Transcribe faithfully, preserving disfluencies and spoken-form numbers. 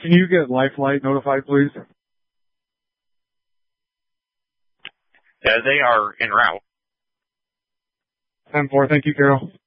Can you get Lifelight notified, please? Uh, they are en route. ten four, thank you, Carol.